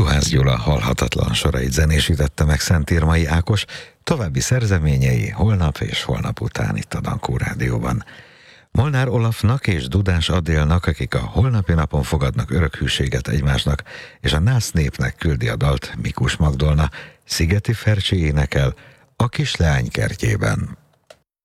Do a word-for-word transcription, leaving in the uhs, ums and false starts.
Juhász Gyula halhatatlan sorait zenésítette meg Szent Irmai Ákos, további szerzeményei holnap és holnap után itt a Dankó Rádióban. Molnár Olafnak és Dudás Adélnak, akik a holnapi napon fogadnak örök hűséget egymásnak, és a nász népnek küldi a dalt Mikus Magdolna, Szigeti Fercsi énekel A kis leány kertjében.